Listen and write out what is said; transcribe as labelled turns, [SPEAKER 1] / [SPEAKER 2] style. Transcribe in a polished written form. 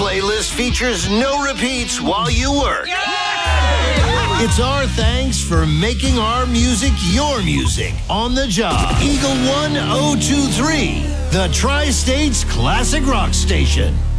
[SPEAKER 1] playlist features no repeats while you work. It's our thanks for making our music your music on the job. Eagle 1023, the Tri-States Classic Rock Station.